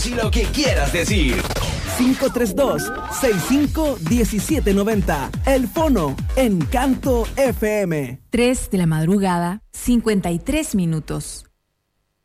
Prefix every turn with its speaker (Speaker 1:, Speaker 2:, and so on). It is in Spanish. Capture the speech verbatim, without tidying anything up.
Speaker 1: Y lo que quieras decir.
Speaker 2: cinco tres dos, seis cinco uno siete nueve cero. El Fono, Encanto F M.
Speaker 3: tres de la madrugada, cincuenta y tres minutos.